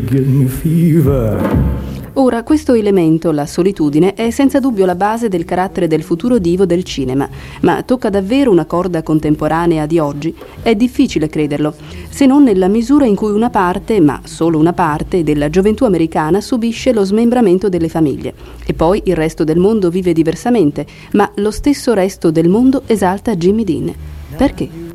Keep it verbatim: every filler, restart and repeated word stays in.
Ora, questo elemento, la solitudine, è senza dubbio la base del carattere del futuro divo del cinema, ma tocca davvero una corda contemporanea di oggi? È difficile crederlo, se non nella misura in cui una parte, ma solo una parte, della gioventù americana subisce lo smembramento delle famiglie. E poi il resto del mondo vive diversamente, ma lo stesso resto del mondo esalta Jimmy Dean. Perché?